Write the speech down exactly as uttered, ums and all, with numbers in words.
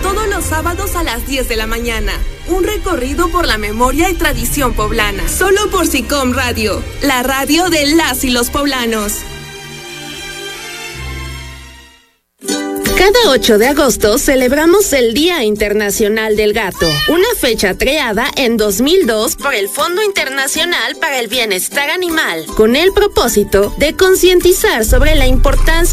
todos los sábados a las diez de la mañana. Un recorrido por la memoria y tradición poblana. Solo por SICOM Radio, la radio de las y los poblanos. Cada ocho de agosto celebramos el Día Internacional del Gato, una fecha creada en dos mil dos por el Fondo Internacional para el Bienestar Animal, con el propósito de concientizar sobre la importancia